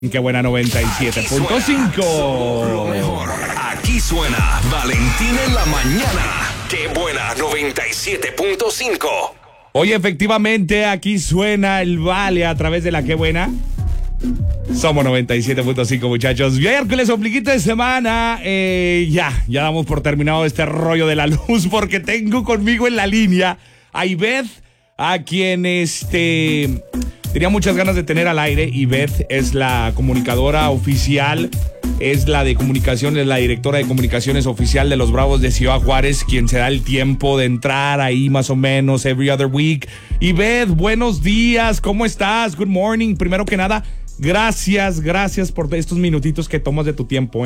Qué buena 97.5. Lo mejor. Aquí suena Valentín en la mañana. Qué buena 97.5. Oye, efectivamente, aquí suena el Vale a través de la Qué buena. Somos 97.5, muchachos. Miércoles, ombliguito de semana. Ya damos por terminado este rollo de la luz porque tengo conmigo en la línea a Ivette, a quien tenía muchas ganas de tener al aire. Ivette es la comunicadora oficial, es la de comunicación, es la directora de comunicaciones oficial de los Bravos de Ciudad Juárez, quien se da el tiempo de entrar ahí más o menos every other week. Ivette, buenos días, ¿cómo estás? Good morning. Primero que nada, gracias por estos minutitos que tomas de tu tiempo,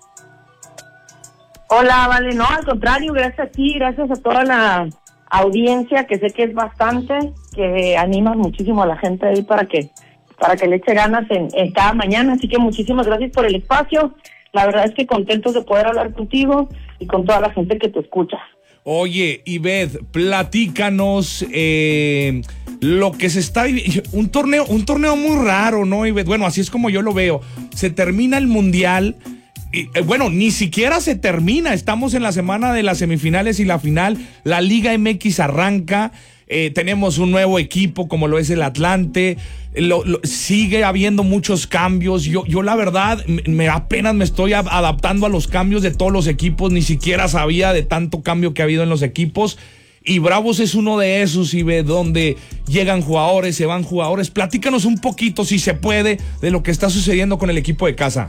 Hola, Vale, no, al contrario, gracias a ti, gracias a toda la audiencia, que sé que es bastante, que animas muchísimo a la gente ahí para que le eche ganas en cada mañana, así que muchísimas gracias por el espacio. La verdad es que contentos de poder hablar contigo y con toda la gente que te escucha. Oye, Ivette, platícanos lo que se está viviendo. Un torneo muy raro, ¿no, Ivette? Bueno, así es como yo lo veo. Se termina el Mundial. Y, bueno, ni siquiera se termina. Estamos en la semana de las semifinales y la final. La Liga MX arranca. Tenemos un nuevo equipo como lo es el Atlante. Sigue habiendo muchos cambios. Yo la verdad, apenas me estoy adaptando a los cambios de todos los equipos. Ni siquiera sabía de tanto cambio que ha habido en los equipos. Y Bravos es uno de esos, y ve donde llegan jugadores, se van jugadores. Platícanos un poquito, si se puede, de lo que está sucediendo con el equipo de casa.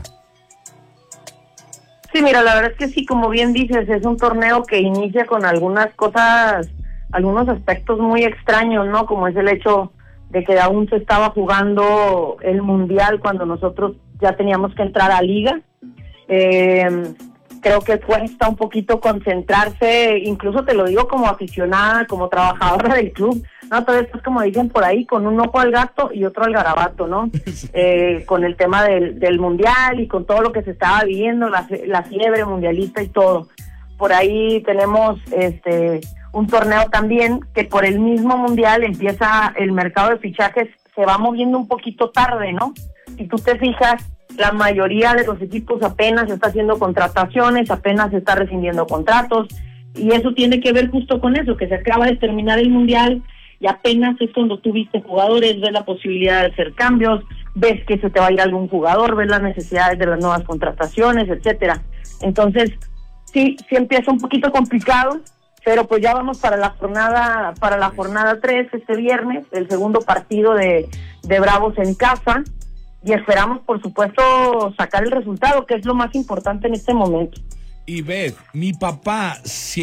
Sí, mira, la verdad es que sí, como bien dices, es un torneo que inicia con algunas cosas, algunos aspectos muy extraños, ¿no? Como es el hecho de que aún se estaba jugando el Mundial cuando nosotros ya teníamos que entrar a Liga. Creo que cuesta un poquito concentrarse, incluso te lo digo como aficionada, como trabajadora del club, ¿no? Todo esto es como dicen por ahí, con un ojo al gato y otro al garabato, ¿no? Con el tema del Mundial y con todo lo que se estaba viviendo, la fiebre mundialista y todo. Por ahí tenemos un torneo también que por el mismo Mundial empieza el mercado de fichajes, se va moviendo un poquito tarde, ¿no? Si tú te fijas, la mayoría de los equipos apenas está haciendo contrataciones, apenas está rescindiendo contratos, y eso tiene que ver justo con eso, que se acaba de terminar el Mundial y apenas es cuando tú viste jugadores, ves la posibilidad de hacer cambios, ves que se te va a ir algún jugador, ves las necesidades de las nuevas contrataciones, etcétera. Entonces, sí empieza un poquito complicado, pero pues ya vamos para la jornada 3 este viernes, el segundo partido de Bravos en casa. Y esperamos, por supuesto, sacar el resultado, que es lo más importante en este momento. Y Ivette, mi papá,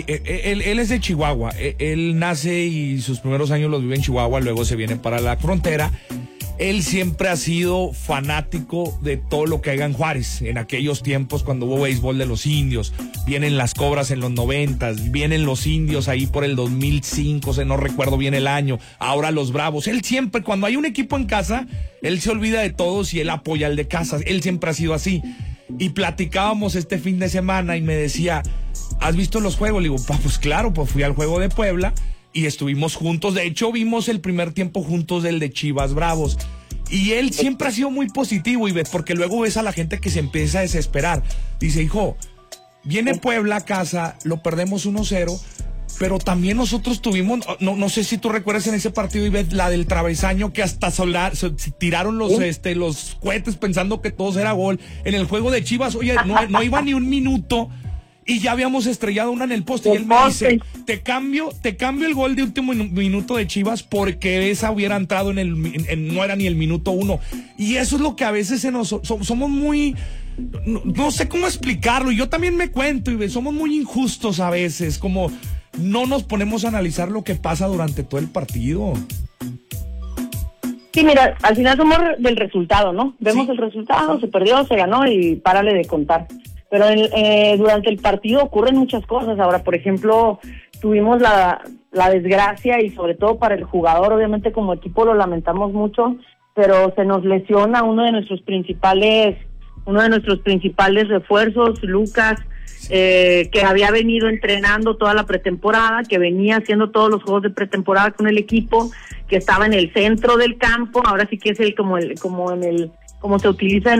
él es de Chihuahua. Él nace y sus primeros años los vive en Chihuahua, luego se viene para la frontera. Él siempre ha sido fanático de todo lo que haga en Juárez. En aquellos tiempos, cuando hubo béisbol de los indios, vienen las Cobras en los 90s, vienen los indios ahí por el 2005, no recuerdo bien el año, ahora los Bravos. Él siempre, cuando hay un equipo en casa, él se olvida de todos y él apoya al de casa. Él siempre ha sido así. Y platicábamos este fin de semana y me decía, ¿has visto los juegos? Le digo, pues claro, pues fui al juego de Puebla y estuvimos juntos. De hecho, vimos el primer tiempo juntos del de Chivas Bravos. Y él siempre ha sido muy positivo, Ivette, porque luego ves a la gente que se empieza a desesperar. Dice, hijo, viene Puebla a casa, lo perdemos 1-0, pero también nosotros tuvimos, no sé si tú recuerdas en ese partido, Ivette, la del travesaño, que hasta tiraron los cohetes pensando que todo era gol. En el juego de Chivas, oye, no iba ni un minuto y ya habíamos estrellado una en el poste. Y él me dice, te cambio el gol de último minuto de Chivas porque esa hubiera entrado no era ni el minuto 1. Y eso es lo que a veces somos muy, no sé cómo explicarlo. Y yo también me cuento, y somos muy injustos a veces, como no nos ponemos a analizar lo que pasa durante todo el partido. Sí, mira, al final somos del resultado, ¿no? Vemos el resultado, se perdió, se ganó y párale de contar. Pero durante el partido ocurren muchas cosas. Ahora, por ejemplo, tuvimos la desgracia, y sobre todo para el jugador, obviamente como equipo lo lamentamos mucho, pero se nos lesiona uno de nuestros principales refuerzos, Lucas, que había venido entrenando toda la pretemporada, que venía haciendo todos los juegos de pretemporada con el equipo, que estaba en el centro del campo. Ahora sí que es como en como se utiliza